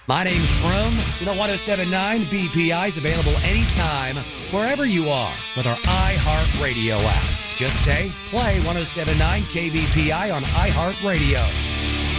My name's Shroom. You know, 1079 BPI is available anytime, wherever you are, with our iHeartRadio app. Just say, play 1079 KBPI on iHeartRadio.